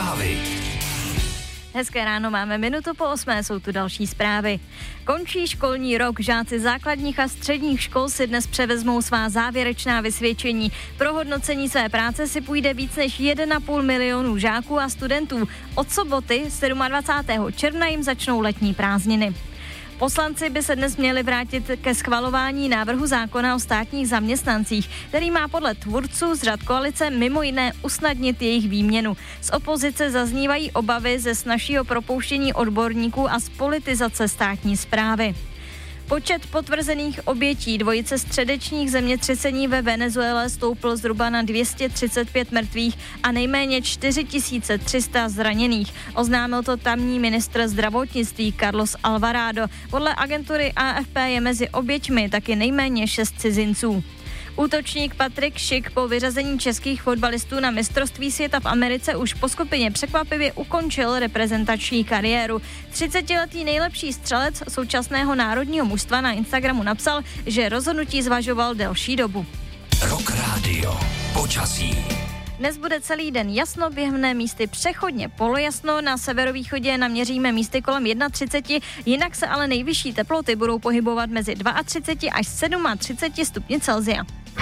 Zprávy. Hezké ráno, máme 7:08, jsou tu další zprávy. Končí školní rok, žáci základních a středních škol si dnes převezmou svá závěrečná vysvědčení. Pro hodnocení své práce si půjde víc než 1,5 milionu žáků a studentů. Od soboty 27. června jim začnou letní prázdniny. Poslanci by se dnes měli vrátit ke schvalování návrhu zákona o státních zaměstnancích, který má podle tvůrců z řad koalice mimo jiné usnadnit jejich výměnu. Z opozice zaznívají obavy ze snazšího propouštění odborníků a z politizace státní správy. Počet potvrzených obětí dvojice středečních zemětřesení ve Venezuele stoupl zhruba na 235 mrtvých a nejméně 4300 zraněných. Oznámil to tamní ministr zdravotnictví Carlos Alvarado. Podle agentury AFP je mezi oběťmi taky nejméně 6 cizinců. Útočník Patrik Schick po vyřazení českých fotbalistů na mistrovství světa v Americe už po skupině překvapivě ukončil reprezentační kariéru. 30letý nejlepší střelec současného národního mužstva na Instagramu napsal, že rozhodnutí zvažoval delší dobu. Rock Radio. Počasí. Dnes bude celý den jasno, běhne místy přechodně polojasno, na severovýchodě naměříme místy kolem 31, jinak se ale nejvyšší teploty budou pohybovat mezi 32 až 37 stupni Celsia.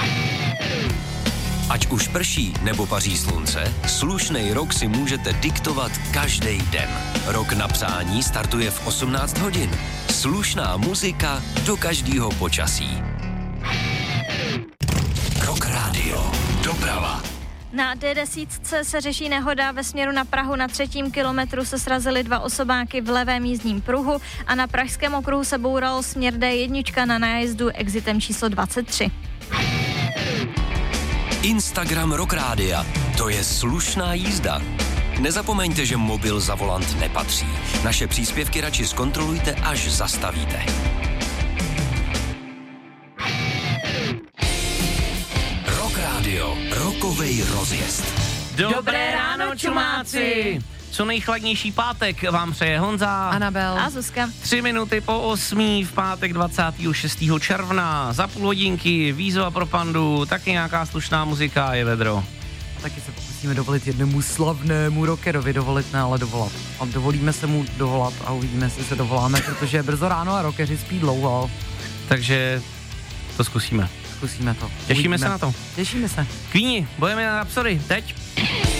Ať už prší nebo paří slunce, slušnej rok si můžete diktovat každý den. Rok na přání startuje v 18 hodin. Slušná muzika do každého počasí. Rock Radio. Doprava. Na D10 se řeší nehoda ve směru na Prahu. Na 3. kilometru se srazily 2 osobáky v levém jízdním pruhu a na pražském okruhu se bouralo směr D1 na nájezdu exitem číslo 23. Instagram Rock Rádia. To je slušná jízda. Nezapomeňte, že mobil za volant nepatří. Naše příspěvky radši zkontrolujte, až zastavíte. Rock Radio. Rokovej rozjezd. Dobré ráno, čumáci! Co nejchladnější pátek vám přeje Honza, Anabel A Zuzka. 3 minuty po 8 v pátek 26. června. Za půl hodinky výzva pro Pandu, taky nějaká slušná muzika, je vedro. Taky se pokusíme dovolit jednomu slavnému rockerovi ale dovolat. A dovolíme se mu dovolat a uvidíme, jestli se dovoláme, protože je brzo ráno a rockeři spí dlouho. Takže to zkusíme. Zkusíme to. Těšíme se na to. Těšíme se. Queeni, budeme na Rhapsody, teď.